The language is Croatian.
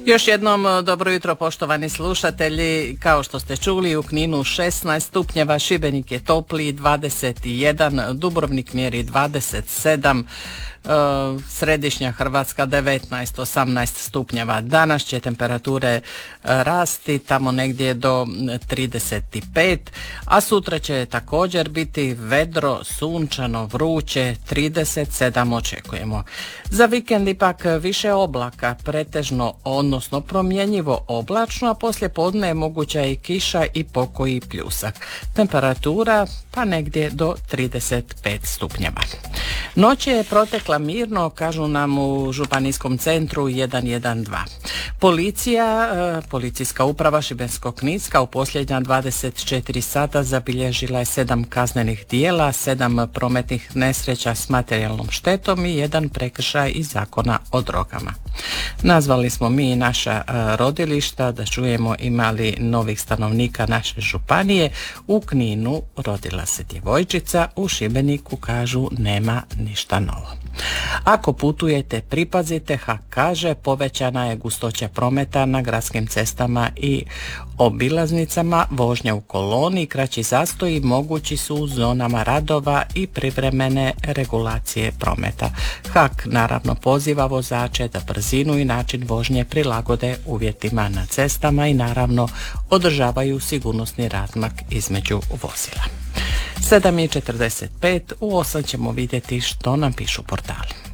Još jednom dobro jutro poštovani slušatelji. Kao što ste čuli, u Kninu 16 stupnjeva, Šibenik je topliji 21, Dubrovnik mjeri 27, središnja Hrvatska 19-18 stupnjeva. Danas će temperature rasti tamo negdje do 35, a sutra će također biti vedro, sunčano, vruće, 37 očekujemo. Za vikend ipak više oblaka, pretežno odnosno promjenjivo oblačno, a poslije podne je moguća i kiša i pokoji pljusak. Temperatura pa negdje do 35 stupnjeva. Noć je protekla mirno, kažu nam u županijskom centru 112. Policijska uprava Šibensko-kninska u posljednja 24 sata zabilježila je 7 kaznenih dijela, 7 prometnih nesreća s materijalnom štetom i 1 prekršaj iz Zakona o drogama. Nazvali smo mi i naša rodilišta da čujemo ima li novih stanovnika naše županije. U Kninu rodila se djevojčica, u Šibeniku kažu nema ništa novo. Ako putujete, pripazite, kaže povećana je gustoća prometa na gradskim cestama i obilaznicama, vožnja u koloni, kraći zastoji mogući su u zonama radova i privremene regulacije prometa. HAK naravno poziva vozače da brzinu i način vožnje prilagode uvjetima na cestama i naravno održavaju sigurnosni razmak između vozila. 7:45, u 8 ćemo vidjeti što nam pišu portali.